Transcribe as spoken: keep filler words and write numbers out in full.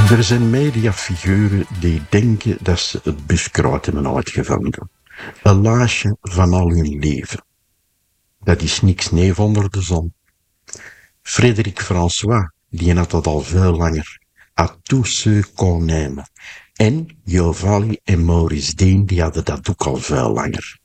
Er zijn mediafiguren die denken dat ze het buskruid hebben uitgevonden. Een laasje van al hun leven. Dat is niks neef onder de zon. Frederik François, die had dat al veel langer. À tous ceux qu'on aime. En Jovalli en Maurice Dean, die hadden dat ook al veel langer.